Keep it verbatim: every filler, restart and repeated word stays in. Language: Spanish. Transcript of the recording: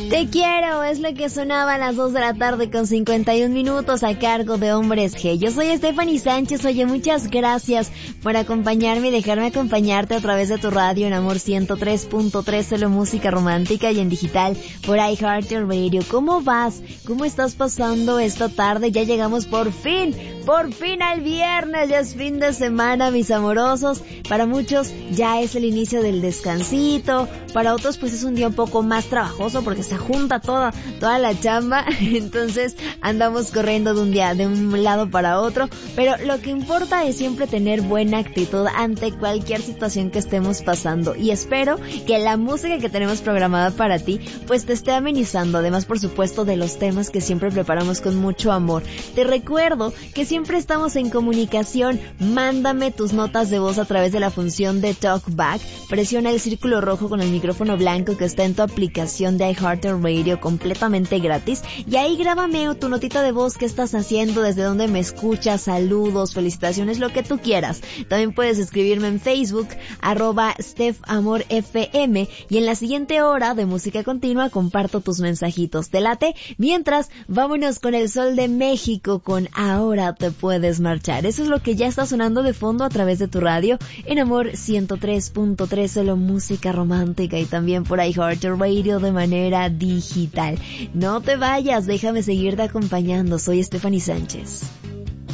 Te quiero, es lo que sonaba a las dos de la tarde con cincuenta y un minutos a cargo de Hombres G. Yo soy Stephanie Sánchez. Oye, muchas gracias por acompañarme y dejarme acompañarte a través de tu radio en Amor ciento tres punto tres, solo música romántica, y en digital por iHeartRadio. ¿Cómo vas? ¿Cómo estás pasando esta tarde? Ya llegamos por fin, por fin al viernes, ya es fin de semana, mis amorosos. Para muchos ya es el inicio del descansito, para otros pues es un día un poco más trabajoso porque se junta toda, toda la chamba, entonces andamos corriendo de un día, de un lado para otro, pero lo que importa es siempre tener buena actitud ante cualquier situación que estemos pasando, y espero que la música que tenemos programada para ti pues te esté amenizando, además por supuesto de los temas que siempre preparamos con mucho amor. Te recuerdo que siempre estamos en comunicación. Mándame tus notas de voz a través de la función de TalkBack, presiona el círculo rojo con el micrófono blanco que está en tu aplicación de iHeartRadio completamente gratis, y ahí grábame tu notita de voz, qué estás haciendo, desde dónde me escuchas, saludos, felicitaciones, lo que tú quieras. También puedes escribirme en Facebook, arroba StephAmorFM, y en la siguiente hora de música continua comparto tus mensajitos. ¿Te late? Mientras, vámonos con el Sol de México con Ahora te puedes marchar. Eso es lo que ya está sonando de fondo a través de tu radio en Amor ciento tres punto tres, solo música romántica, y también por iHeartRadio de manera digital. No te vayas, déjame seguirte acompañando. Soy Stephanie Sánchez.